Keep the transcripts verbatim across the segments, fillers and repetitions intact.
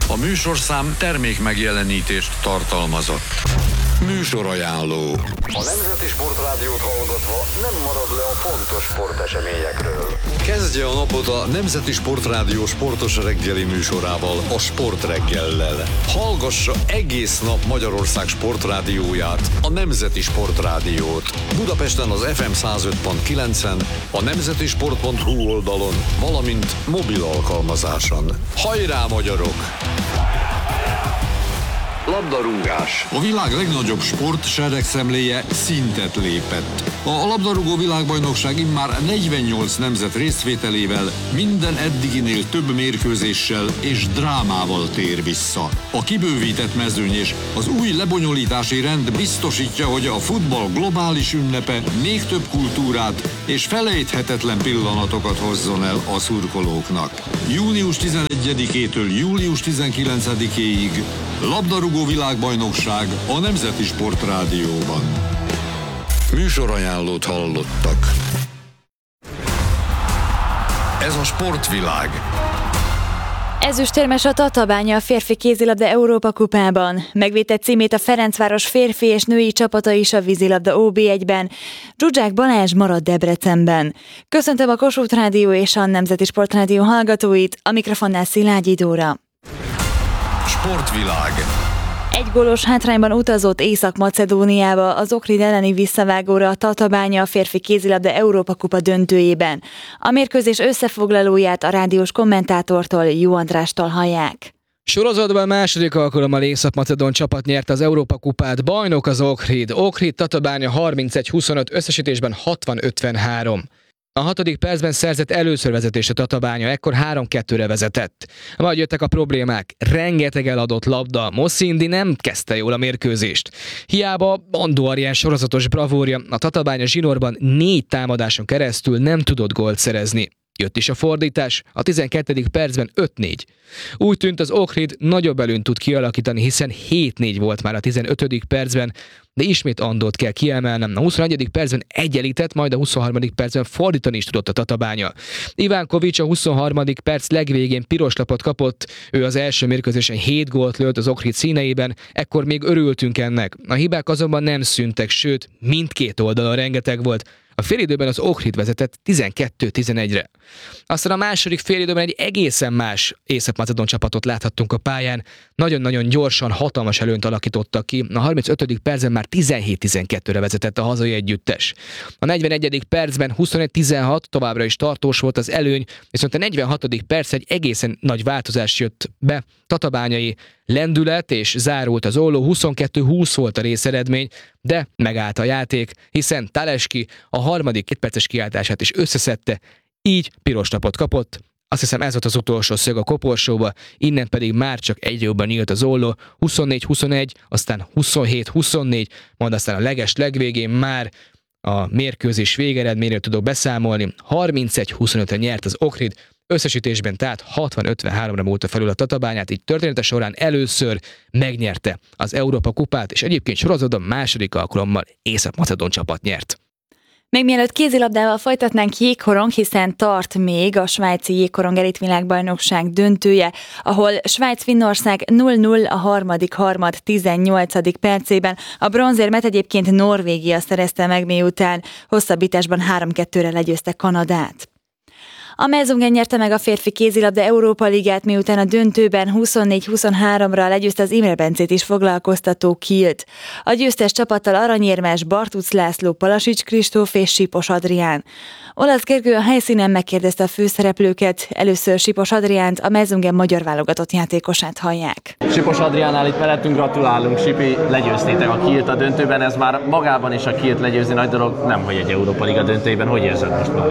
A műsorszám termék megjelenítést tartalmazott. Műsorajánló. A Nemzeti Sportrádiót hallgatva nem marad le a fontos sporteseményekről. Kezdje a napot a Nemzeti Sportrádió sportos reggeli műsorával, a Sportreggellel. Hallgassa egész nap Magyarország sportrádióját, a Nemzeti Sportrádiót. Budapesten az ef em száz öt pont kilencen, a nemzetisport pont hu oldalon, valamint mobil alkalmazáson. Hajrá, magyarok! Labdarúgás. A világ legnagyobb sport seregszemléje szintet lépett. A labdarúgó világbajnokság immár negyvennyolc nemzet részvételével minden eddiginél több mérkőzéssel és drámával tér vissza. A kibővített mezőny és az új lebonyolítási rend biztosítja, hogy a futball globális ünnepe még több kultúrát és felejthetetlen pillanatokat hozzon el a szurkolóknak. június tizenegyedikétől július tizenkilencedikéig labdarúgó világbajnokság a Nemzeti Sportrádióban. Műsorajánlót hallottak. Ez a sportvilág. Ezüstérmes a Tatabánya a férfi kézilabda Európa kupában. Megvédett címét a Ferencváros férfi és női csapata is a vízilabda ó bé egyben. Zsuzsák Balázs marad Debrecenben. Köszöntöm a Kossuth Rádió és a Nemzeti Sportrádió hallgatóit, a mikrofonnál Szilágyi Dóra. Sportvilág. Egy gólos hátrányban utazott Észak-Macedóniába az Ohrid elleni visszavágóra a Tatabánya a férfi kézilabda Európa kupa döntőjében. A mérkőzés összefoglalóját a rádiós kommentátortól, Jó Andrástól hallják. Sorozatban második alkalommal észak-macedón csapat nyerte az Európa kupát, bajnok az Ohrid. Ohrid Tatabánya harmincegy huszonöt, összesítésben hatvan ötvenhárom. A hatodik percben szerzett először vezetést a Tatabánya, ekkor három kettőre vezetett. Majd jöttek a problémák, rengeteg eladott labda, Moszindi nem kezdte jól a mérkőzést. Hiába Andó Arián sorozatos bravúrja, a Tatabánya zsinórban négy támadáson keresztül nem tudott gólt szerezni. Jött is a fordítás, a tizenkettedik percben öt négy. Úgy tűnt, az Ohrid nagyobb előnyt tud kialakítani, hiszen hét négy volt már a tizenötödik percben, de ismét Andót kell kiemelnem. A huszonegyedik percben egyenlített, majd a huszonharmadik percben fordítani is tudott a Tatabánya. Ivánkovics a huszonharmadik perc legvégén piros lapot kapott, ő az első mérkőzésen hét gólt lőtt az Ohrid színeiben, ekkor még örültünk ennek. A hibák azonban nem szűntek, sőt, mindkét oldalon rengeteg volt. A félidőben az Ohrid vezetett tizenkettő tizenegyre. Aztán a második félidőben egy egészen más észak-macedón csapatot láthattunk a pályán. Nagyon-nagyon gyorsan, hatalmas előnyt alakítottak ki. A harmincötödik percben már tizenhét tizenkettőre vezetett a hazai együttes. A negyvenegyedik percben huszonegy tizenhat, továbbra is tartós volt az előny, viszont a negyvenhatodik perc egy egészen nagy változás jött be. Tatabányai lendület és zárult az olló, huszonkettő húsz volt a részeredmény, de megállt a játék, hiszen Taleski a harmadik kétperces kiáltását is összeszedte, így piros lapot kapott. Azt hiszem, ez volt az utolsó szög a koporsóba, innen pedig már csak egyre jobban nyílt az olló, huszonnégy huszonegy, aztán huszonhét huszonnégy, majd aztán a leges legvégén már a mérkőzés végeredményről tudok beszámolni, harmincegy huszonötre nyert az Ohrid, összesítésben tehát hatvan ötvenháromra múlta felül a Tatabányát, így története során először megnyerte az Európa kupát, és egyébként sorozatban második alkalommal észak-macedón csapat nyert. Még mielőtt kézilabdával folytatnánk, jégkorong, hiszen tart még a svájci jégkorong elit világbajnokság döntője, ahol Svájc-Finnország nulla nulla a harmadik harmad tizennyolcadik percében. A bronzérmet egyébként Norvégia szerezte meg, miután hosszabbításban három kettőre legyőzte Kanadát. A Mezungen nyerte meg a férfi kézilabda Európa Ligát, miután a döntőben huszonnégy huszonháromra legyőzte az Imre Bencét is foglalkoztató Kielt. A győztes csapattal aranyérmes Bartuc László, Palasics Kristóf és Sipos Adrián. Olasz Gergő a helyszínen megkérdezte a főszereplőket, először Sipos Adriánt, a Mezungen magyar válogatott játékosát hallják. Sipos Adriánnál itt mellettünk, gratulálunk, Sipi, legyőztétek a Kielt a döntőben, ez már magában is a Kielt legyőzni nagy dolog, nem hogy egy Európa Liga döntőjében, hogy érzed most már?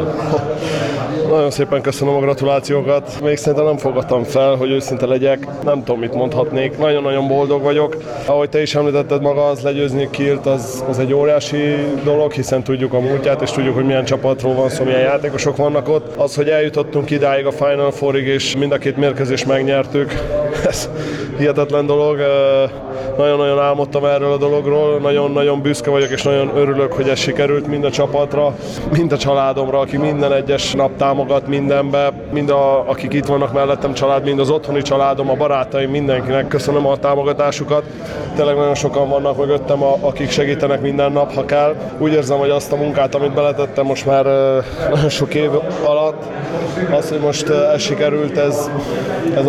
Nagyon szépen köszönöm a gratulációkat. Még szerintem nem fogadtam fel, hogy őszinte legyek. Nem tudom, mit mondhatnék. Nagyon-nagyon boldog vagyok. Ahogy te is említetted maga, az legyőzni Kielt, az, az egy óriási dolog, hiszen tudjuk a múltját, és tudjuk, hogy milyen csapatról van szó, milyen játékosok vannak ott. Az, hogy eljutottunk idáig a Final Fourig, és mind a két mérkőzést megnyertük, ez hihetetlen dolog. Nagyon-nagyon álmodtam erről a dologról, nagyon-nagyon büszke vagyok, és nagyon örülök, hogy ez sikerült mind a csapatra, mind a családomra, aki minden egyes nap támogat, tett mindenbe, mind a, akik itt vannak mellettem család, mind az otthoni családom, a barátaim, mindenkinek köszönöm a támogatásukat. Tényleg nagyon sokan vannak mögöttem, akik segítenek minden nap, ha kell. Úgy érzem, hogy azt a munkát, amit beletettem most már nagyon sok év alatt, az, hogy most ez sikerült, ez, ez,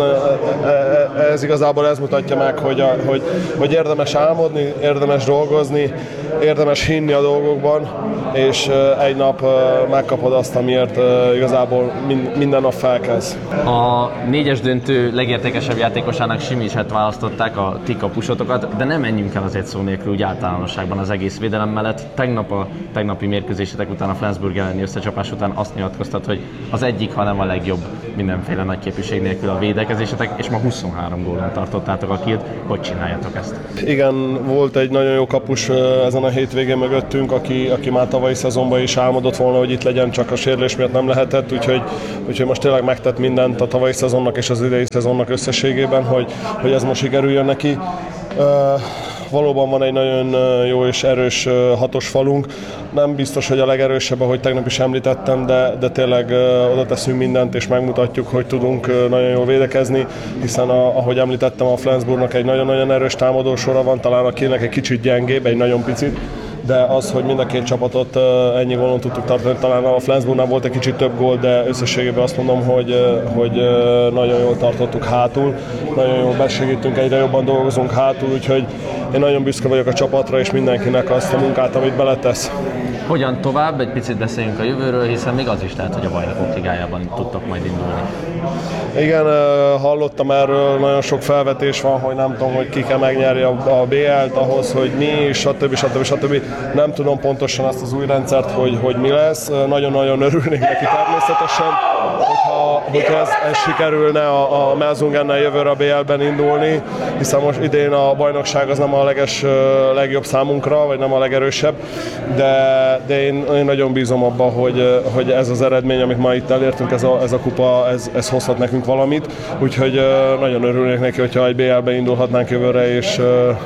ez igazából ez mutatja meg, hogy, a, hogy, hogy érdemes álmodni, érdemes dolgozni, érdemes hinni a dolgokban, és egy nap megkapod azt, amiért igazából minden nap felkezd. A négyes döntő legértékesebb játékosának Simicset választották, a ti kapusotokat, de nem menjünk el azért szó nélkül úgy általánosságban az egész védelem mellett. Tegnap a tegnapi mérkőzésetek után, a Flensburg elleni összecsapás után azt nyilatkoztat, hogy az egyik, hanem a legjobb mindenféle nagy képviség nélkül a védekezésetek, és ma huszonhárom gólon tartottátok a kilt. Hogy csináljátok ezt? Igen, volt egy nagyon jó kapus ezen a hétvégén mögöttünk, aki, aki már tavalyi szezonban is álmodott volna, hogy itt legyen, csak a sérülés miatt nem lehetett, úgyhogy, úgyhogy most tényleg megtett mindent a tavalyi szezonnak és az idei szezonnak összességében, hogy, hogy ez most sikerüljön neki. Uh, valóban van egy nagyon jó és erős hatos falunk. Nem biztos, hogy a legerősebb, ahogy tegnap is említettem, de, de tényleg uh, oda teszünk mindent és megmutatjuk, hogy tudunk uh, nagyon jól védekezni, hiszen a, ahogy említettem, a Flensburgnak egy nagyon-nagyon erős támadósora van, talán a Kielnek egy kicsit gyengébb, egy nagyon picit, de az, hogy mind a két csapatot ennyi gólon tudtuk tartani, talán a Flensburgnál volt egy kicsit több gól, de összességében azt mondom, hogy, hogy nagyon jól tartottuk hátul, nagyon jól besegítünk, egyre jobban dolgozunk hátul, úgyhogy én nagyon büszke vagyok a csapatra és mindenkinek azt a munkát, amit beletesz. Hogyan tovább? Egy picit beszéljünk a jövőről, hiszen még az is lehet, hogy a Bajnokok Ligájában tudtok majd indulni. Igen, hallottam erről, nagyon sok felvetés van, hogy nem tudom, hogy ki kell megnyerni a bé el-t ahhoz, hogy mi, stb. stb. stb. Nem tudom pontosan azt az új rendszert, hogy, hogy mi lesz. Nagyon-nagyon örülnék neki természetesen, hogyha, hogyha ez, ez sikerülne a, a Melsungennel jövőre a bé el-ben indulni, hiszen most idén a bajnokság az nem a leges, legjobb számunkra, vagy nem a legerősebb, de, de én, én nagyon bízom abban, hogy, hogy ez az eredmény, amit ma itt elértünk, ez a, ez a kupa, ez, ez hozhat nekünk valamit, úgyhogy nagyon örülnék neki, hogyha egy bé el-be indulhatnánk jövőre, és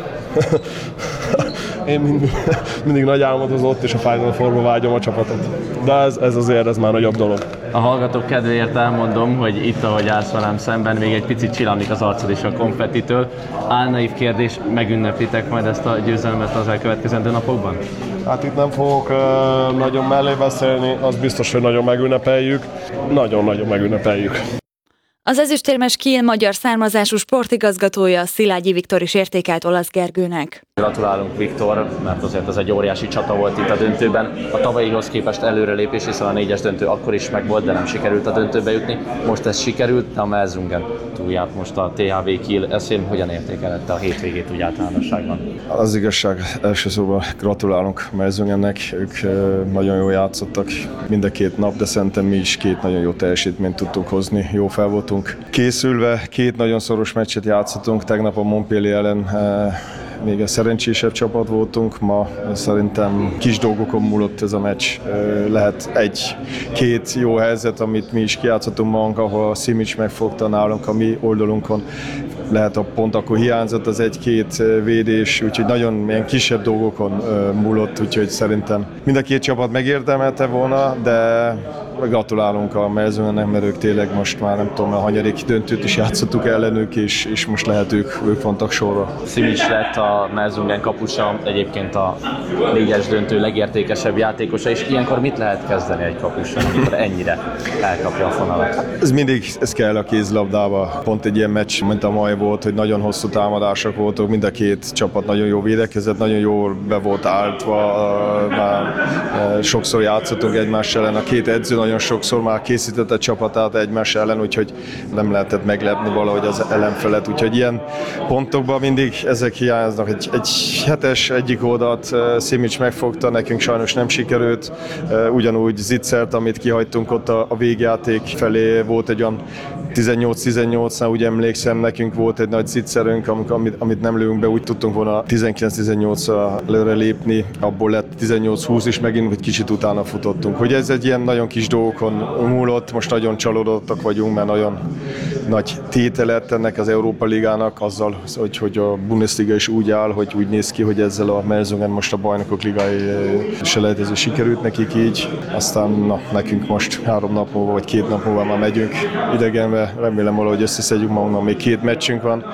én mindig, mindig nagy álmodozott, és a Final Fourba vágyom a csapatot. De ez, ez azért ez már nagyobb dolog. A hallgatók kedvéért elmondom, hogy itt, ahogy állsz velem szemben, még egy picit csillamlik az arcod is a konfettitől. Álnaív kérdés, megünneplitek majd ezt a győzelmet az elkövetkezendő napokban? Hát itt nem fogok uh, nagyon mellé beszélni, az biztos, hogy nagyon megünnepeljük. Nagyon-nagyon megünnepeljük. Az ezüstérmes Kiel magyar származású sportigazgatója Szilágyi Viktor is értékelt Olasz Gergőnek. Gratulálunk, Viktor, mert azért ez egy óriási csata volt itt a döntőben. A tavalyihoz képest előrelépés, hiszen a négyes döntő akkor is megvolt, de nem sikerült a döntőbe jutni. Most ez sikerült, de a Melsungen túljárt most a té há vé Kiel. Eszén hogyan értékelette a hétvégét úgy általánosságban? Az igazság, első szóval gratulálunk Melsungennek, ők nagyon jól játszottak mind a két nap, de szerintem mi is két nagyon jó teljesítményt tudtuk hozni, jó fel voltunk készülve, két nagyon szoros meccset játszottunk, tegnap a Montpellier ellen még a szerencsésebb csapat voltunk, ma szerintem kis dolgokon múlott ez a meccs. Lehet egy-két jó helyzet, amit mi is kijátszottunk magunk, ahol a Simic megfogta nálunk a mi oldalunkon. Lehet a pont akkor hiányzott az egy-két védés, úgyhogy nagyon ilyen kisebb dolgokon múlott, úgyhogy szerintem mind a két csapat megérdemelte volna, de gratulálunk a Melsungennek, mert ők tényleg most már nem tudom, a hanyadik döntőt is játszottuk ellenük, és, és most lehet ők, ők vontak sorra. Simic lett a Melsungen kapusa, egyébként a négyes döntő legértékesebb játékosa, és ilyenkor mit lehet kezdeni egy kapussal, amikor ennyire elkapja a fonalat? Ez mindig, ez kell a kézlabdába. Pont egy ilyen meccs, mint a mai volt, hogy nagyon hosszú támadások voltak, mind a két csapat nagyon jó védekezett, nagyon jól be volt álltva, már sokszor játszottunk egymás ellen, a két edző nagyon sokszor már készítette csapatát egymás ellen, úgyhogy nem lehetett meglepni valahogy az ellenfelet, úgyhogy ilyen pontokban mindig ezek hiányoznak. Egy, egy hetes egyik oldalt Simic megfogta, nekünk sajnos nem sikerült, ugyanúgy Zitzert, amit kihagytunk ott a, a végjáték felé, volt egy olyan tizennyolc tizennyolcnál, úgy emlékszem, nekünk volt egy nagy Zitzerünk, amit, amit nem lőünk be, úgy tudtunk volna tizenkilenc tizennyolcra előre lépni, abból lett tizennyolc húsz, és megint egy kicsit utána futottunk. Hogy ez egy ilyen nagyon kis dolog, dolgokon múlott. Most nagyon csalódottak vagyunk, mert nagyon nagy téte lett ennek az Európa Ligának azzal, hogy, hogy a Bundesliga is úgy áll, hogy úgy néz ki, hogy ezzel a Melsungen most a Bajnokok Ligai selejtező sikerült nekik így. Aztán na, nekünk most három nap múlva, vagy két nap múlva már megyünk idegenbe. Remélem valahogy összeszedjük magunknak, még két meccsünk van.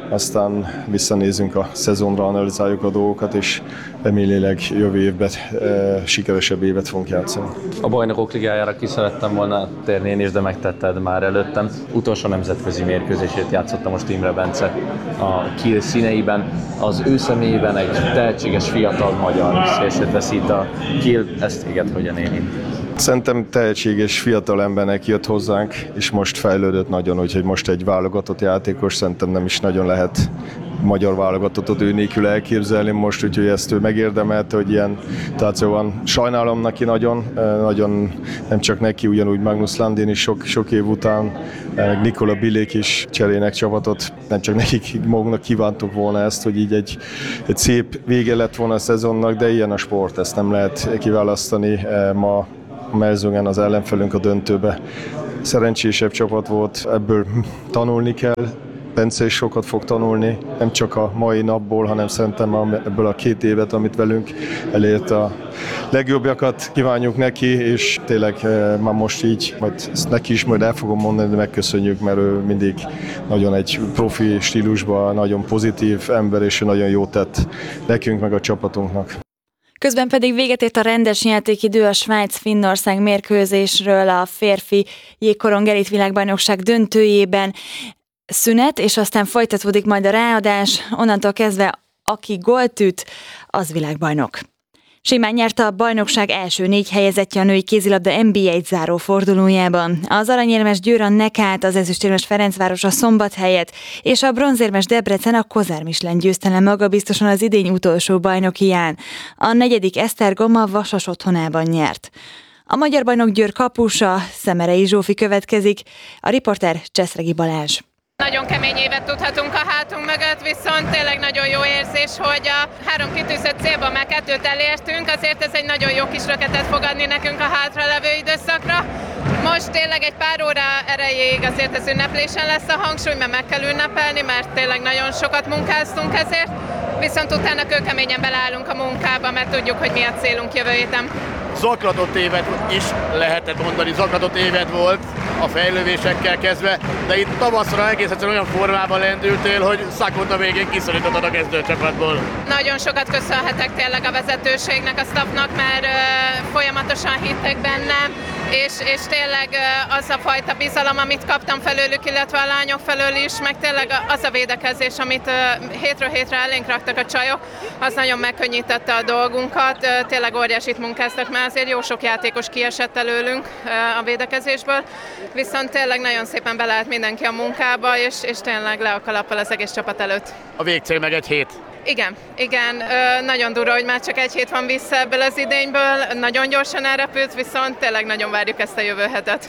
Aztán visszanézünk a szezonra, analizáljuk a dolgokat, és remélhetőleg jövő évben e, sikeresebb évet fogunk játszani. A Bajnokok Ligájára ki szerettem volna térni én is, de megtetted már előttem. Utolsó nemzetközi mérkőzését játszotta most Imre Bence a Kiel színeiben. Az ő személyében egy tehetséges fiatal magyar szélsőt veszít a Kiel. Ezt igen, hogyan érint? Szerintem tehetséges fiatal embernek jött hozzánk, és most fejlődött nagyon, úgyhogy most egy válogatott játékos, szerintem nem is nagyon lehet magyar válogatottat ő nélkül elképzelni most, úgyhogy ezt ő megérdemelte, hogy ilyen táció van. Sajnálom neki nagyon, nagyon nem csak neki, ugyanúgy Magnus Landin is sok, sok év után, meg Nikola Bilék is cserének csapatot, nem csak nekik magunknak kívántuk volna ezt, hogy így egy, egy szép vége lett volna a szezonnak, de ilyen a sport, ezt nem lehet kiválasztani. Ma Melsungen az ellenfelünk a döntőbe szerencsésebb csapat volt, ebből tanulni kell. Bence is sokat fog tanulni, nem csak a mai napból, hanem szerintem ebből a két évet, amit velünk elért, a legjobbjakat kívánjuk neki, és tényleg már most így, majd ezt neki is majd el fogom mondani, de megköszönjük, mert ő mindig nagyon egy profi stílusban, nagyon pozitív ember, és nagyon jót tett nekünk, meg a csapatunknak. Közben pedig véget ért a rendes játékidő a Svájc-Finnország mérkőzésről a férfi jégkorong elit világbajnokság döntőjében. Szünet, és aztán folytatódik majd a ráadás, onnantól kezdve aki gólt üt, az világbajnok. Simán nyerte a bajnokság első négy helyezettje a női kézilabda en bé egy záró fordulójában. Az aranyérmes Győr a Nekát, az ezüstérmes Ferencváros a Szombathelyet, és a bronzérmes Debrecen a Kozár Michelin győzte le magabiztosan az idény utolsó bajnokián. A negyedik Esztergom a Vasas otthonában nyert. A magyar bajnok Győr kapusa, Szemerei Zsófi következik, a riporter Cseszregi Balázs. Nagyon kemény évet tudhatunk a hátunk mögött, viszont tényleg nagyon jó érzés, hogy a három kitűzött célban már kettőt elértünk, azért ez egy nagyon jó kis löketet fog adni nekünk a hátralevő időszakra. Most tényleg egy pár óra erejéig azért ez ünneplésen lesz a hangsúly, mert meg kell ünnepelni, mert tényleg nagyon sokat munkáztunk ezért, viszont utána kőkeményen beleállunk a munkába, mert tudjuk, hogy mi a célunk jövő héten. Zaklatott évet is lehetett mondani, zaklatott évet volt a fejlődésekkel kezdve, de itt tavaszra egész egyszerűen olyan formában lendültél, hogy szakonna végén kiszorítottad a kezdőcsapatból. Nagyon sokat köszönhetek tényleg a vezetőségnek, a staffnak, mert uh, folyamatosan hittek bennem, és, és tényleg uh, az a fajta bizalom, amit kaptam felőlük, illetve a lányok felől is, meg tényleg az a védekezés, amit uh, hétről hétre elénk raktak a csajok, az nagyon megkönnyítette a dolgunkat, uh, tényleg óriásit munkáztak, mert azért jó sok játékos kiesett előlünk uh, a védekezésből, viszont tényleg nagyon szépen beleállt mindenki a munkába, és, és tényleg le a kalappal az egész csapat előtt. A végcél meg egy hét. Igen, igen, ö, nagyon durva, hogy már csak egy hét van vissza ebből az idényből, nagyon gyorsan elrepült, viszont tényleg nagyon várjuk ezt a jövő hetet.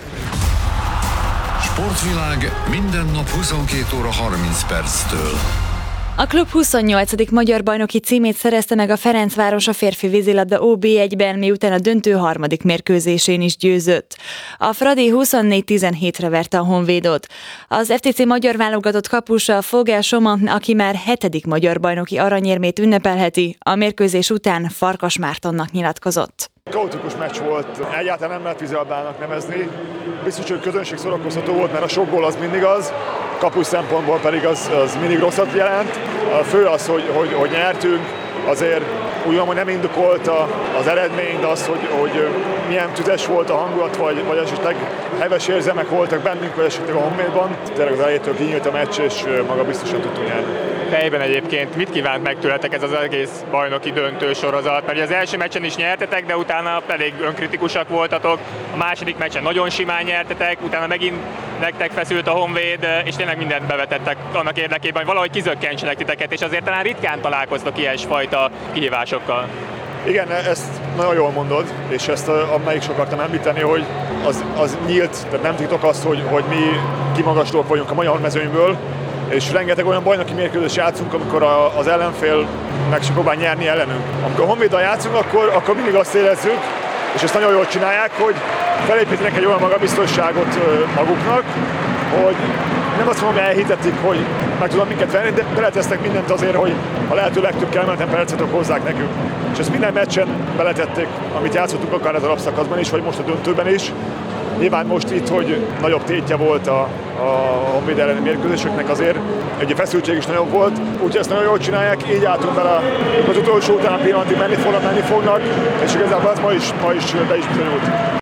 Sportvilág minden nap huszonkét óra harminc perctől. A klub huszonnyolcadik magyar bajnoki címét szerezte meg a Ferencváros a férfi vízilabda ó bé egyben, miután a döntő harmadik mérkőzésén is győzött. A Fradi huszonnégy tizenhétre verte a Honvédot. Az ef té cé magyar válogatott kapusa Fogel Soma, aki már hetedik magyar bajnoki aranyérmét ünnepelheti, a mérkőzés után Farkas Mártonnak nyilatkozott. Kaotikus meccs volt, egyáltalán nem lehet vízilabdának nevezni. Biztos, hogy közönség szórakoztató volt, mert a sok gól az mindig az, kapus szempontból pedig az, az mindig rosszat jelent. A fő az, hogy, hogy, hogy nyertünk, azért ugyan, hogy nem indokolta az eredmény, de az, hogy, hogy milyen tüzes volt a hangulat, vagy, vagy esetleg heves érzelmek voltak bennünk, vagy esetleg a Honvédban. Tényleg az elejétől kinyílt a meccs, és maga biztosan tudtunk nyerni. Fejben egyébként mit kívánt meg tőletek ez az egész bajnoki döntő sorozat? Mert az első meccsen is nyertetek, de utána elég önkritikusak voltatok. A második meccsen nagyon simán nyertetek, utána megint nektek feszült a Honvéd, és tényleg mindent bevetettek annak érdekében, hogy valahogy kizökkentsenek titeket, és azért talán ritkán találkoztok ilyesfajta kihívásokkal. Igen, ezt nagyon jól mondod, és ezt amelyik is akartam említeni, hogy az, az nyílt, tehát nem titok azt, hogy, hogy mi kimagaslók vagyunk a magyar mezőnyből, és rengeteg olyan bajnoki mérkőzést játszunk, amikor a, az ellenfél meg se próbál nyerni ellenünk. Amikor a Honvéddal játszunk, akkor, akkor mindig azt érezzük, és ezt nagyon jól csinálják, hogy felépítenek egy olyan magabiztosságot maguknak, hogy nem azt mondom, hogy elhitetik, hogy meg tudom minket venni, de beletesznek mindent azért, hogy a lehető legtöbb kellemetlen percet hozzák nekünk. És ezt minden meccsen beletették, amit játszottunk akár ez a alapszakaszban is, vagy most a döntőben is. Nyilván most itt, hogy nagyobb tétje volt a, a Honvéd elleni mérkőzéseknek azért, egy feszültség is nagyobb volt, úgyhogy ezt nagyon jól csinálják, így álltunk bele az utolsó után pillanatig menni fognak, menni fognak, és igazából ez ma is, ma is be is bizonyult.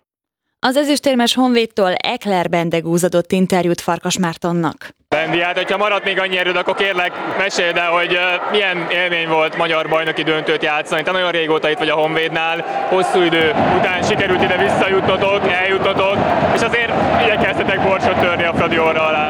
Az ezüstérmes Honvédtól Ekler Bendegúz adott interjút Farkas Mártonnak. Bendi, hát hogyha maradt még annyi erőd, akkor kérlek, meséld el, hogy uh, milyen élmény volt magyar bajnoki döntőt játszani. Te nagyon régóta itt vagy a Honvédnál, hosszú idő után sikerült ide visszajuttatok, eljuttatok, és azért igyekeztetek borsot törni a Fradi orra alá.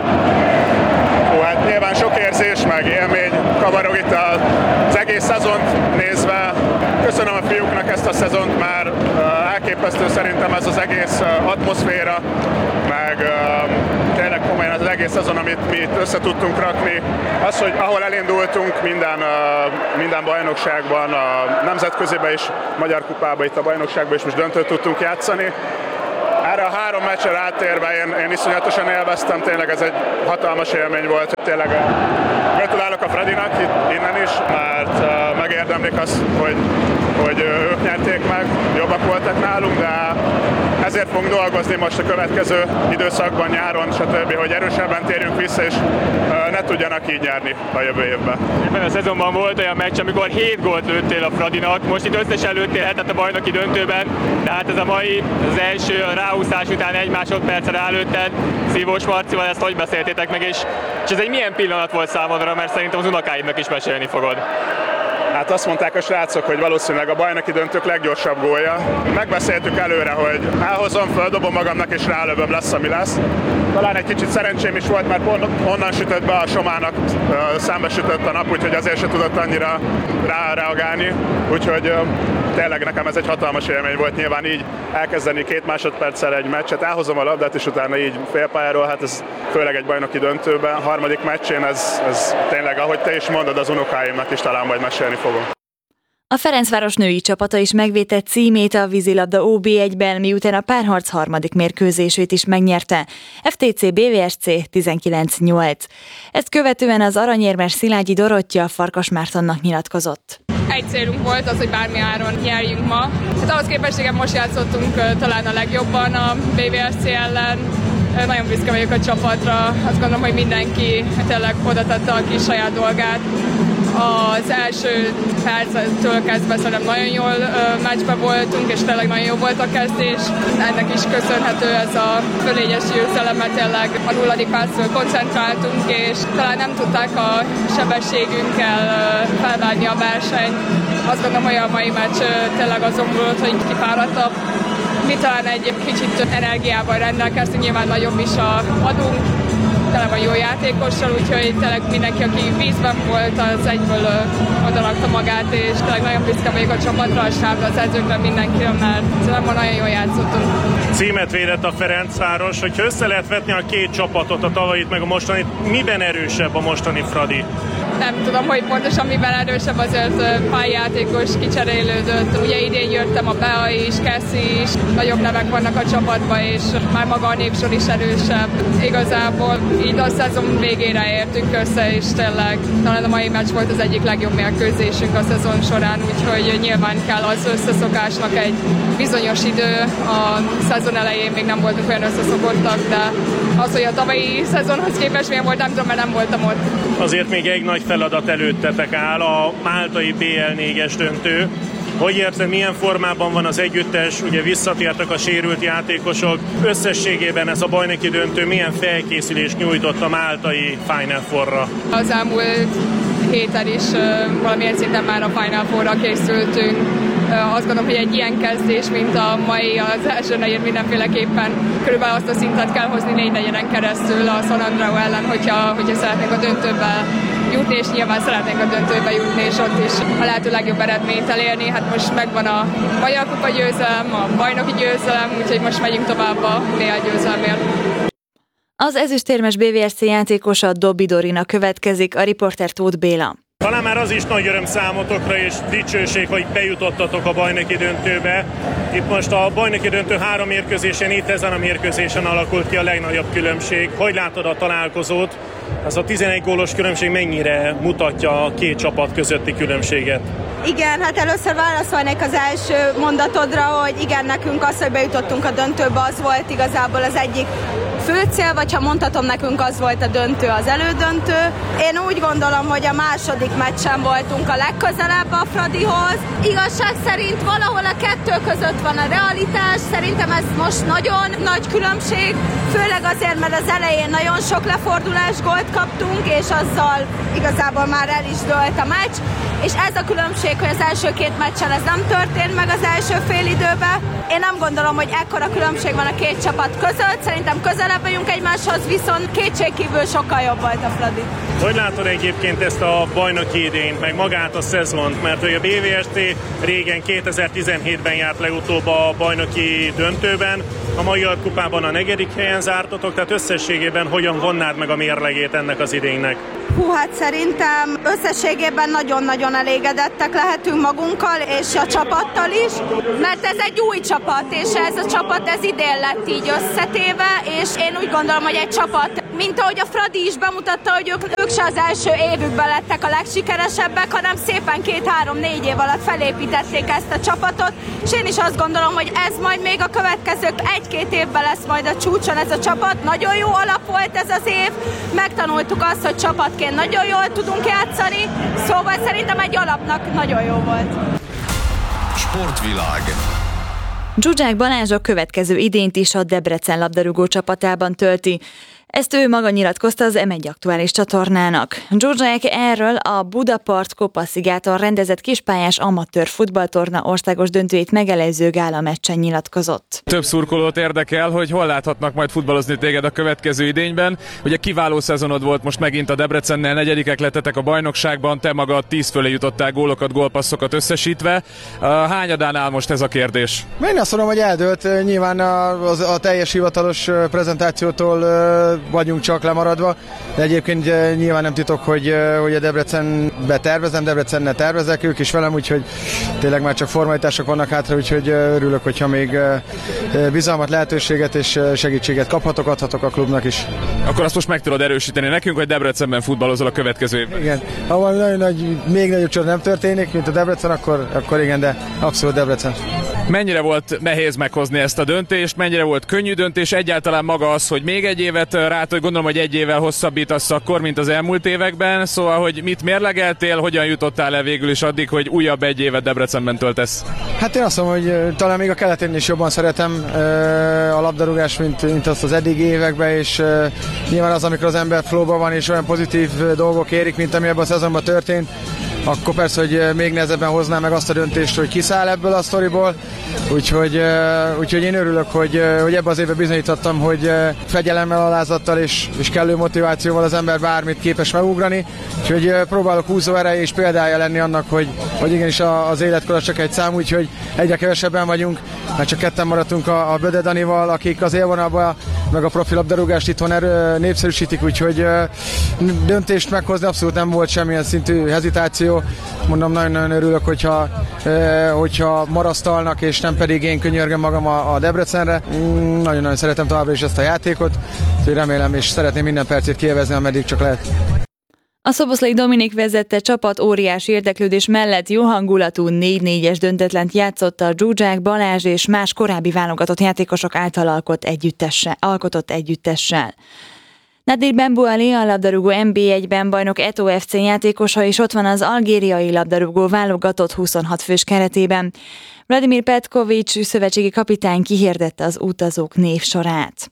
Ó, hát nyilván sok érzés, meg élmény kavarog itt az egész szezont nézve. Köszönöm a fiúknak ezt a szezont, már uh, elképesztő szerintem ez az egész uh, atmoszféra, meg uh, tényleg komolyan ez az egész szezon, amit mi itt össze tudtunk rakni. Az, hogy ahol elindultunk minden, uh, minden bajnokságban, a nemzetközibe is, Magyar Kupába, itt a bajnokságban is most döntőt tudtunk játszani. Erre a három meccsre rátérve én, én iszonyatosan élveztem, tényleg ez egy hatalmas élmény volt. Tényleg gratulálok a Fradinak innen is, mert uh, megérdemlik azt, hogy, hogy ők nyerték meg, jobbak voltak nálunk, de ezért fogunk dolgozni most a következő időszakban, nyáron, stb., hogy erősebben térjünk vissza, és uh, ne tudjanak így nyerni a jövő évben. Ebben a szezonban volt olyan meccs, amikor hét gólt lőttél a Fradinak, most itt összesen lőttél hetet a bajnoki döntőben, de hát ez a mai, az első ráhúzás után egy másodpercre rálőtted, Szívós Marcival, ezt hogy beszéltétek meg, és, és ez egy milyen pillanat volt számodra, mert szerintem az unokáidnak is mesélni fogod. Hát azt mondták a srácok, hogy valószínűleg a bajnoki döntők leggyorsabb gólja. Megbeszéltük előre, hogy elhozom, földobom magamnak és rálövöm, lesz, ami lesz. Talán egy kicsit szerencsém is volt, mert onnan sütött be a Somának, szembe sütött a nap, úgyhogy azért se tudott annyira ráreagálni. Úgyhogy tényleg nekem ez egy hatalmas élmény volt, nyilván így elkezdeni két másodperccel egy meccset, elhozom a labdát, és utána így félpályáról, hát ez főleg egy bajnoki döntőben, harmadik meccsén ez, ez tényleg, ahogy te is mondod, az unokáimnak is talán majd mesélni fogom. A Ferencváros női csapata is megvédett címét a vízilabda ó bé egyben, miután a párharc harmadik mérkőzését is megnyerte. ef té cé bé vé es cé tizenkilenc nyolc. Ezt követően az aranyérmes Szilágyi Dorottya Farkas Mártonnak nyilatkozott. Egy célunk volt az, hogy bármi áron nyerjünk ma. Hát ahhoz képest igen, most játszottunk talán a legjobban a bé vé es cé ellen. Nagyon büszke vagyok a csapatra, azt gondolom, hogy mindenki tényleg oda tette a kis saját dolgát. Az első perctől kezdve szerintem nagyon jól meccsben voltunk, és tényleg nagyon jó volt a kezdés. Ennek is köszönhető ez a fölényes győzelem, mert tényleg a nulladik perctől koncentráltunk, és talán nem tudták a sebességünkkel felválni a versenyt. Azt gondolom, hogy a mai meccs tényleg azon volt, hogy kifáradtabb. Mi talán egy kicsit energiával rendelkeztünk, nyilván nagyobb is a adunk, tele van jó játékossal, úgyhogy tényleg mindenki, aki vízben volt, az egyből odarakta magát, és tényleg nagyon büszke vagyok a csapatra, a stábra, az edzőkre, mindenkire, mert szerintem nagyon jól játszottunk. Címet védett a Ferencváros, hogyha össze lehet vetni a két csapatot, a tavalyit meg a mostanit, miben erősebb a mostani Fradi? Nem tudom, hogy pontosan miben erősebb, azért pályátékos kicserélődött. Ugye idén jöttem, a Bea is, Kessi is, nagyobb nevek vannak a csapatban, és már maga a népsor is erősebb. Igazából így a szezon végére értünk össze, és tényleg talán a mai meccs volt az egyik legjobb mérkőzésünk a szezon során, úgyhogy nyilván kell az összeszokásnak egy bizonyos idő. A szezon elején még nem voltunk olyan összeszokottak, de az, hogy a tavalyi szezonhoz képest milyen volt, nem tudom, mert nem voltam ott. Azért még egy nagy feladat előttetek áll, a máltai bé el négyes döntő. Hogy érzed, milyen formában van az együttes, ugye visszatértek a sérült játékosok, összességében ez a bajnoki döntő milyen felkészülést nyújtott a máltai Final Four-ra? Az elmúlt héten is uh, valamilyen szinten már a Final Four-ra készültünk. Uh, azt gondolom, hogy egy ilyen kezdés, mint a mai, az első negyed mindenféleképpen körülbelül azt a szintet kell hozni négy negyeden keresztül a San Andreu ellen, hogyha, hogyha szeretnénk a döntőbe jutni, és nyilván szeretnénk a döntőbe jutni, és ott is a lehető legjobb eredményt elérni. Hát most megvan a Magyar Kupa győzelem, a bajnoki győzelem, úgyhogy most megyünk tovább a bé el győzelmért. Az ezüstérmes bé vé es cé játékosa Dobby Dorina következik, a riporter Tóth Béla. Talán már az is nagy öröm számotokra és dicsőség, hogy bejutottatok a bajnoki döntőbe. Itt most a bajnoki döntő három mérkőzésen, itt ezen a mérkőzésen alakult ki a legnagyobb különbség. Hogy látod a találkozót? Az a tizenegy gólos különbség mennyire mutatja a két csapat közötti különbséget? Igen, hát először válaszolnék az első mondatodra, hogy igen, nekünk az, hogy bejutottunk a döntőbe, az volt igazából az egyik fő cél, vagy ha mondhatom, nekünk az volt a döntő, az elődöntő. Én úgy gondolom, hogy a második meccsen voltunk a legközelebb a Fradihoz. Igazság szerint valahol a kettő között van a realitás, szerintem ez most nagyon nagy különbség, főleg azért, mert az elején nagyon sok lefordulás gólt kaptunk, és azzal igazából már el is dőlt a meccs, és ez a különbség, hogy az első két meccsen ez nem történt meg az első fél időben. Én nem gondolom, hogy ekkora különbség van a két csapat között, szerintem közelebb vagyunk egymáshoz, viszont kétségkívül sokkal jobb volt a Fradi. Hogy látod egyébként ezt a bajnoki idényt, meg magát a szezont? Mert hogy a bé vé es té régen kétezer-tizenhétben járt legutóbb a bajnoki döntőben, a Magyar Kupában a negyedik helyen zártatok, tehát összességében hogyan vonnád meg a mérlegét ennek az idénynek? Hú, hát szerintem összességében nagyon-nagyon elégedettek lehetünk magunkkal, és a csapattal is, mert ez egy új csapat, és ez a csapat ez idén lett így összetéve, és én úgy gondolom, hogy egy csapat, mint ahogy a Fradi is bemutatta, hogy ők, ők se az első évükben lettek a legsikeresebbek, hanem szépen két-három-négy év alatt felépítették ezt a csapatot, és én is azt gondolom, hogy ez majd még a következő egy-két évben lesz majd a csúcson ez a csapat. Nagyon jó alap volt ez az év, megtanultuk azt, hogy csapatként nagyon jól tudunk játszani, szóval szerintem egy alapnak nagyon jó volt. Sportvilág. Zsuzsák Balázs a következő idényt is a Debrecen labdarúgó csapatában tölti. Ezt ő maga nyilatkozta az em egy aktuális csatornának. Zsuzsák erről a Budapart Kopaszigáton rendezett kispályás amatőr futballtorna országos döntőjét megelőző gála meccsen nyilatkozott. Több szurkolót érdekel, hogy hol láthatnak majd futballozni téged a következő idényben. Ugye kiváló szezonod volt most megint a Debrecennel, negyedikek lettetek a bajnokságban, te magad tíz fölé jutottál gólokat, gólpasszokat összesítve. Hányadán áll most ez a kérdés? Én azt mondom, hogy eldőlt. Nyilván a, a, a teljes hivatalos prezentációtól vagyunk csak lemaradva, de egyébként nyilván nem titok, hogy, hogy a Debrecenbe tervezem, Debrecennel tervezek, ők is velem, úgyhogy tényleg már csak formalitások vannak hátra, úgyhogy örülök, hogyha még bizalmat, lehetőséget és segítséget kaphatok, adhatok a klubnak is. Akkor azt most meg tudod erősíteni nekünk, hogy Debrecenben futballozol a következő évben? Igen, ha valami nagyon nagy, még nagyobb csoda nem történik, mint a Debrecen, akkor, akkor igen, de abszolút Debrecen. Mennyire volt nehéz meghozni ezt a döntést, mennyire volt könnyű döntés, egyáltalán maga az, hogy még egy évet rá, hogy gondolom, hogy egy évvel hosszabbítasz akkor, mint az elmúlt években, szóval, hogy mit mérlegeltél, hogyan jutottál el végül is addig, hogy újabb egy évet Debrecenben töltesz? Hát én azt mondom, hogy talán még a keletén is jobban szeretem a labdarúgást, mint, mint azt az eddigi években, és nyilván az, amikor az ember flowban van, és olyan pozitív dolgok érik, mint ami ebben a szezonban történt, akkor persze, hogy még nehezebben hoznám meg azt a döntést, hogy kiszáll ebből a sztoriból. Úgyhogy, úgyhogy én örülök, hogy, hogy ebben az évben bizonyítottam, hogy fegyelemmel, alázattal és, és kellő motivációval az ember bármit képes megugrani. Úgyhogy próbálok húzó ereje és példája lenni annak, hogy, hogy igenis az életkor csak egy szám, úgyhogy egyre kevesebben vagyunk, mert csak ketten maradtunk a, a Böde Danival, akik az élvonalban meg a profi labdarúgást itthon erő, népszerűsítik, úgyhogy döntést meghozni abszolút nem volt semmilyen szintű hezitáció. Mondom, nagyon-nagyon örülök, hogyha, hogyha marasztalnak, és nem pedig én könyörgöm magam a, a Debrecenre. Nagyon-nagyon szeretem továbbra is ezt a játékot, úgyhogy remélem, és szeretném minden percét kiélvezni, ameddig csak lehet. A Szoboszlai Dominik vezette csapat óriási érdeklődés mellett jó hangulatú négy-négyes döntetlent játszott a Zsuzsák Balázs és más korábbi válogatott játékosok által alkott együttessel, alkotott együttessel. Nadir Benbouali, a labdarúgó en bé egyben bajnok Eto ef cé játékosa, és ott van az algériai labdarúgó válogatott huszonhat fős keretében. Vladimir Petkovics szövetségi kapitány kihirdette az utazók névsorát.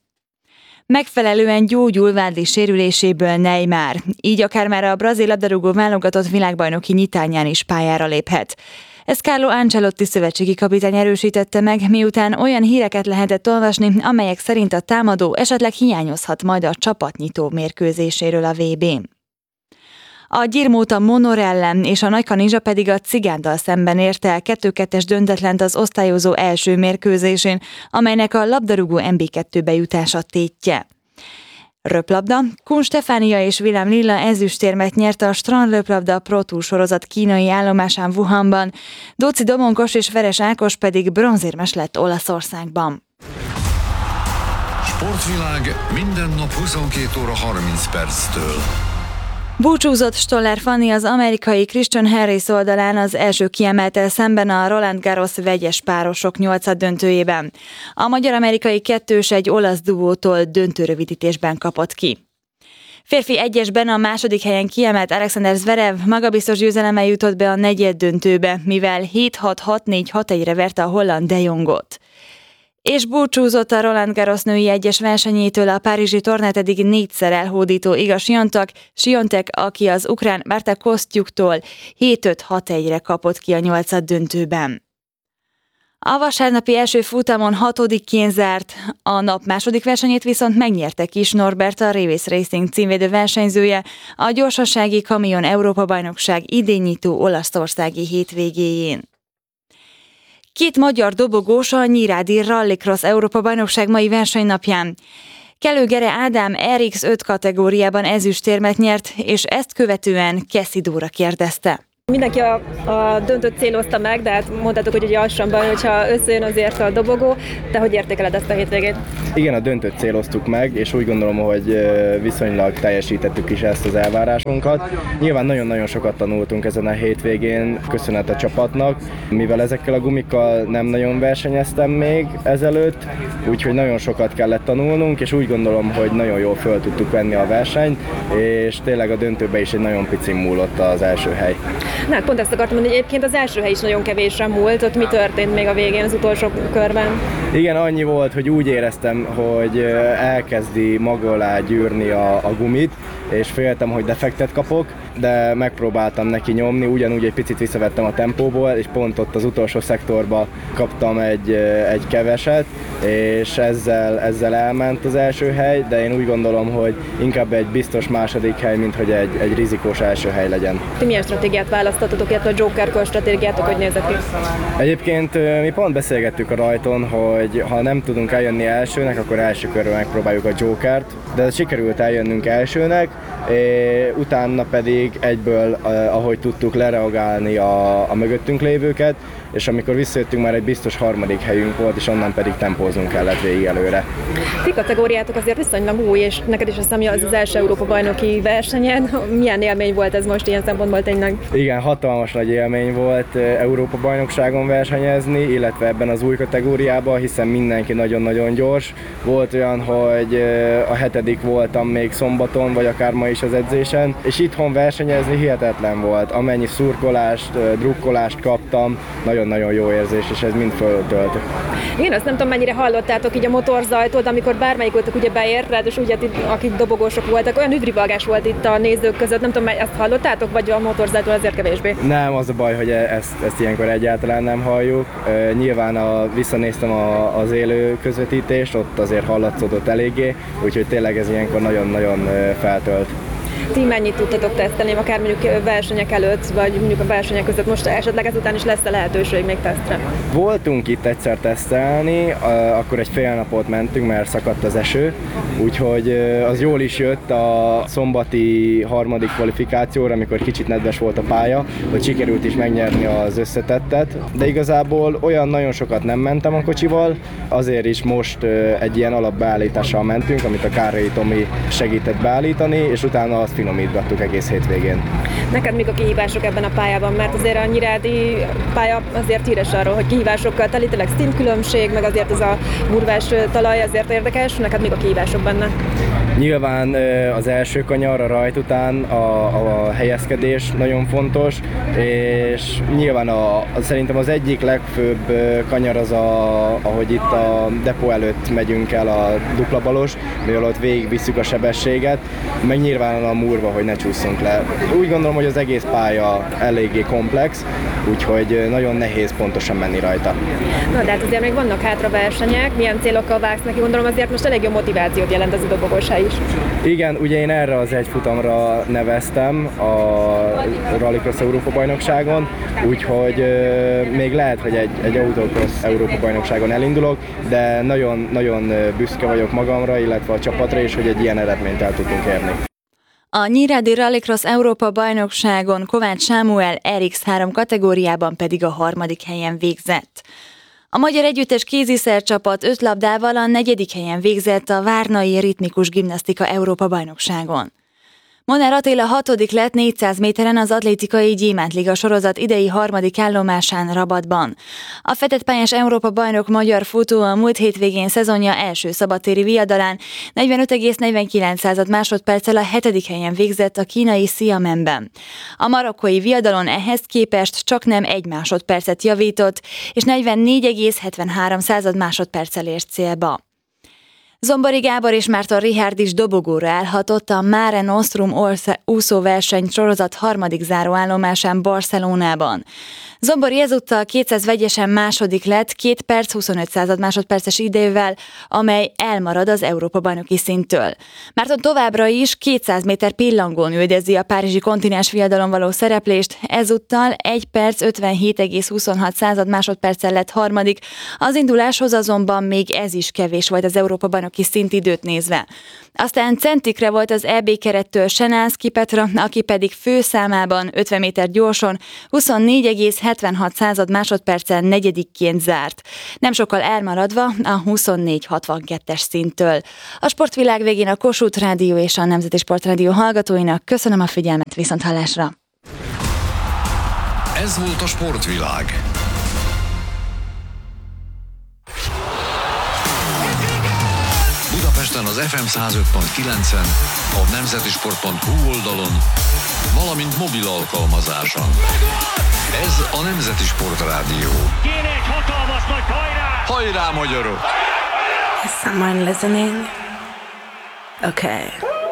Megfelelően gyógyul vádi sérüléséből Neymar, így akár már a brazil labdarúgó válogatott világbajnoki nyitányán is pályára léphet. Ezt Carlo Ancelotti szövetségi kapitány erősítette meg, miután olyan híreket lehetett olvasni, amelyek szerint a támadó esetleg hiányozhat majd a csapatnyitó mérkőzéséről a vé bén. A Gyirmóta Monor ellen és a Nagykanizsa pedig a Cigándal szemben érte el kettő-kettes döntetlent az osztályozó első mérkőzésén, amelynek a labdarúgó en bé kettőbe jutása tétje. Röplabda. Kun Stefánia és Willem Lilla ezüstérmet nyert a strandröplabda Pro Tour sorozat kínai állomásán Wuhanban, Dóczy Domonkos és Veres Ákos pedig bronzérmes lett Olaszországban. Sportvilág minden nap huszonkét óra harminc perctől. Búcsúzott Stoller Fanni az amerikai Christian Harris oldalán az első kiemeltel szemben a Roland Garros vegyes párosok nyolcaddöntőjében. A magyar-amerikai kettős egy olasz duótól döntőrövidítésben kapott ki. Férfi egyesben a második helyen kiemelt Alexander Zverev magabiztos győzelemmel jutott be a negyeddöntőbe, mivel hét hat hat négy hat egyre verte a holland De Jongot. És búcsúzott a Roland Garros női egyes versenyétől a párizsi tornát eddig négyszer elhódító Iga Swiatek, Swiatek, aki az ukrán Marta Kostyuktól hét öt hat egyre kapott ki a nyolcaddöntőben. A vasárnapi első futamon hatodikként zárt, a nap második versenyét viszont megnyerte Kis Norbert, a Revis Racing címvédő versenyzője, a gyorsasági kamion Európa-bajnokság idénynyitó olaszországi hétvégéjén. Két magyar dobogós a Nyírádi Rallycross Európa-bajnokság mai versenynapján. Kellő Gere Ádám er iksz öt kategóriában ezüstérmet nyert, és ezt követően Keszi Dóra kérdezte. Mindenki a, a döntőt célozta meg, de hát mondtátok, hogy ugye az sem baj, hogyha összejön azért a dobogó. Te hogy értékeled ezt a hétvégét? Igen, a döntőt céloztuk meg, és úgy gondolom, hogy viszonylag teljesítettük is ezt az elvárásunkat. Nyilván nagyon-nagyon sokat tanultunk ezen a hétvégén, köszönet a csapatnak, mivel ezekkel a gumikkal nem nagyon versenyeztem még ezelőtt, úgyhogy nagyon sokat kellett tanulnunk, és úgy gondolom, hogy nagyon jól föl tudtuk venni a versenyt, és tényleg a döntőben is egy nagyon picin múlott az első hely. Na, pont ezt akartam mondani, hogy egyébként az első hely is nagyon kevésre múlt, ott mi történt még a végén, az utolsó körben? Igen, annyi volt, hogy úgy éreztem, hogy elkezdi maga alá gyűrni a, a gumit, és féltem, hogy defektet kapok, de megpróbáltam neki nyomni, ugyanúgy egy picit visszavettem a tempóból, és pont ott az utolsó szektorba kaptam egy, egy keveset, és ezzel, ezzel elment az első hely, de én úgy gondolom, hogy inkább egy biztos második hely, mint hogy egy, egy rizikós első hely legyen. Ti milyen stratégiát választottatok, illetve a Joker-kör stratégiátok, hogy nézett ki? Egyébként mi pont beszélgettük a rajton, hogy ha nem tudunk eljönni elsőnek, akkor első körben megpróbáljuk a Jokert, de sikerült eljönnünk elsőnek, utána pedig egyből, ahogy tudtuk, lereagálni a, a mögöttünk lévőket, és amikor visszajöttünk, már egy biztos harmadik helyünk volt, és onnan pedig tempóznunk kellett végig előre. Ti kategóriátok azért viszonylag új, és neked is azt hiszem, az az első Európa-bajnoki versenyed. Milyen élmény volt ez most ilyen szempontból tényleg? Igen, hatalmas nagy élmény volt Európa-bajnokságon versenyezni, illetve ebben az új kategóriában, hiszen mindenki nagyon-nagyon gyors. Volt olyan, hogy a hetedik voltam még szombaton, vagy akár ma is az edzésen, és itthon versenyezni hihetetlen volt. Amennyi szurkolást, drukkolást kaptam, nagyon-nagyon jó érzés, és ez mind föltölt. Én azt nem tudom, mennyire hallottátok így a motorzajtól, de amikor bármelyik voltak ugye beért, ráadásul ugye akik dobogósok voltak, olyan üdrivalgás volt itt a nézők között, nem tudom, ezt hallottátok, vagy a motorzajtól azért kevésbé? Nem, az a baj, hogy ezt, ezt ilyenkor egyáltalán nem halljuk. Nyilván a, visszanéztem a, az élő közvetítést, ott azért hallatszódott eléggé, úgyhogy tényleg ez ilyenkor nagyon-nagyon feltölt. Ti mennyit tudtatok tesztelni, akár mondjuk versenyek előtt, vagy mondjuk a versenyek között, most esetleg ezután is lesz-e lehetőség még tesztre? Voltunk itt egyszer tesztelni, akkor egy fél napot mentünk, mert szakadt az eső, úgyhogy az jól is jött a szombati harmadik kvalifikációra, amikor kicsit nedves volt a pálya, hogy sikerült is megnyerni az összetettet, de igazából olyan nagyon sokat nem mentem a kocsival, azért is most egy ilyen alapbeállítással mentünk, amit a Kárai Tomi segített beállítani, és utána azt finomítgattuk egész hétvégén. Neked mik a kihívások ebben a pályában? Mert azért a nyírádi pálya azért híres arról, hogy kihívásokkal teli, tényleg szintkülönbség, meg azért ez a burvás talaj azért érdekes. Neked mik a kihívások benne? Nyilván az első kanyar a rajt után a, a helyezkedés nagyon fontos, és nyilván a, a, szerintem az egyik legfőbb kanyar az, a, ahogy itt a depó előtt megyünk el a dupla balos, mivel ott végigvisszük a sebességet, meg nyilván a murva, hogy ne csúszunk le. Úgy gondolom, hogy az egész pálya eléggé komplex, úgyhogy nagyon nehéz pontosan menni rajta. Na, de hát azért még vannak hátra versenyek, milyen célokkal vágsz neki, gondolom azért most elég jó motivációt jelent ez a dobogós hely is. Igen, ugye én erre az egyfutamra neveztem a Rallycross Európa-bajnokságon, úgyhogy euh, még lehet, hogy egy, egy Autocross Európa-bajnokságon elindulok, de nagyon, nagyon büszke vagyok magamra, illetve a csapatra is, hogy egy ilyen eredményt el tudtunk érni. A Nyírádi Rallycross Európa-bajnokságon Kovács Sámuel er iksz három kategóriában pedig a harmadik helyen végzett. A magyar együttes kéziszercsapat öt labdával a negyedik helyen végzett a Várnai Ritmikus Gimnasztika Európa-bajnokságon. Monár Attila hatodik lett négyszáz méteren az atlétikai Gyémántliga sorozat idei harmadik állomásán Rabatban. A fedett pályás Európa-bajnok magyar futó a múlt hétvégén szezonja első szabadtéri viadalán negyvenöt egész negyvenkilenc másodperccel a hetedik helyen végzett a kínai Xiamenben. A marokkói viadalon ehhez képest csaknem egy másodpercet javított, és negyvennégy egész hetvenhárom másodperccel ért célba. Zombori Gábor és Márton Richárd is dobogóra állhatott a Mare Nostrum úszóverseny sorozat harmadik záróállomásán Barcelonában. Zombori ezúttal kétszáz vegyesen második lett két perc huszonöt másodperces idővel, amely elmarad az Európa-bajnoki szinttől. Márton továbbra is kétszáz méter pillangón üldözi a párizsi kontinens viadalon való szereplést, ezúttal egy perc ötvenhét egész huszonhat másodperccel lett harmadik, az induláshoz azonban még ez is kevés volt az Európa-bajnoki szintidőt nézve. Aztán centikre volt az é bé kerettől Senánszky Petra, aki pedig főszámában ötven méter gyorson huszonnégy egész hetvenhat másodperccel negyedikként zárt. Nem sokkal elmaradva a huszonnégy hatvankettes szinttől. A sportvilág végén a Kossuth Rádió és a Nemzeti Sportrádió hallgatóinak köszönöm a figyelmet, viszonthallásra! Ez volt a sportvilág. Budapesten az ef em száz öt pont kilencen, a nemzetisport pont hu oldalon, valamint mobil alkalmazáson. Ez a Nemzeti Sportrádió. Kéne egy hatalmas nagy hajrá! Hajrá, magyarok! Is someone listening? Okay.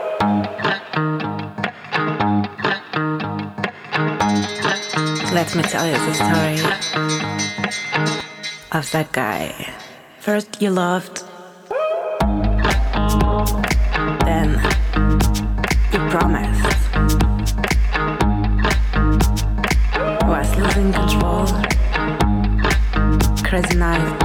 Let me tell you the story of that guy. First you loved, then you promised. Was losing control. Crazy night.